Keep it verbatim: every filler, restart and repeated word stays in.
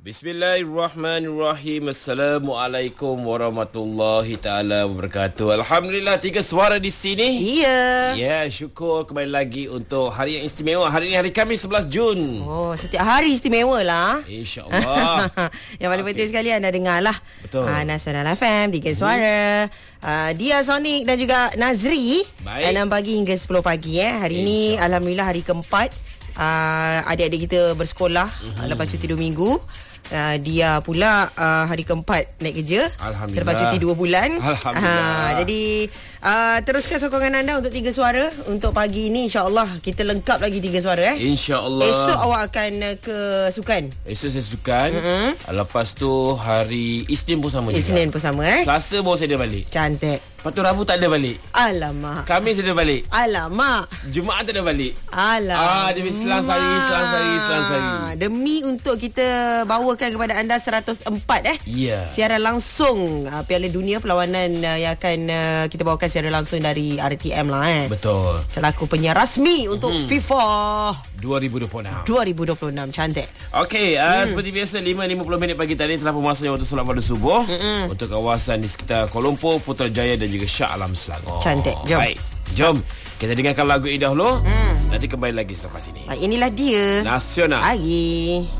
Bismillahirrahmanirrahim. Assalamualaikum warahmatullahi taala wabarakatuh. Alhamdulillah, tiga suara di sini. Ya. Ya, syukur kembali lagi untuk hari yang istimewa. Hari ini hari Khamis sebelas Jun. Oh, setiap hari istimewa lah. InsyaAllah. Yang paling okay. penting sekali anda dengar lah. Betul. uh, Nasional F M, tiga suara. uh, Dia Sonic dan juga Nazri. Baik. enam pagi hingga sepuluh pagi eh. Hari ini Alhamdulillah hari keempat. uh, Adik-adik kita bersekolah uh-huh. lepas cuti dua minggu. Uh, dia pula uh, hari keempat naik kerja selepas cuti dua bulan. Alhamdulillah. uh, Jadi uh, teruskan sokongan anda untuk tiga suara. Untuk pagi ini insyaAllah kita lengkap lagi tiga suara eh. InsyaAllah. Esok awak akan uh, ke sukan. Esok saya sukan. Mm-hmm. Lepas tu hari Isnin pun sama juga. Isnin pun sama eh. Selasa baru saya dah balik. Cantik. Lepas tu Rabu tak ada balik. Alamak. Khamis saya dah balik. Alamak. Jumaat tak ada balik. Alamak. Ah, dia selang sari, selang sari, selang sari. Demi untuk kita bawakan kepada anda seratus empat eh. Ya. Yeah. Siaran langsung uh, Piala Dunia perlawanan uh, yang akan uh, kita bawakan secara langsung dari R T M lah eh. Betul. Selaku penyiar rasmi untuk hmm. FIFA dua ribu dua puluh enam. dua ribu dua puluh enam. Cantik. Okey, uh, hmm. seperti biasa lima lima puluh minit pagi tadi telah masanya waktu solat pada subuh hmm. untuk kawasan di sekitar Kuala Lumpur, Putrajaya dan juga Shah Alam Selangor. Cantik. Jom. Baik. Jom kita dengarkan lagu ini dahulu. Hmm. Nanti kembali lagi selepas ini. Baik, inilah dia Nasional Pagi.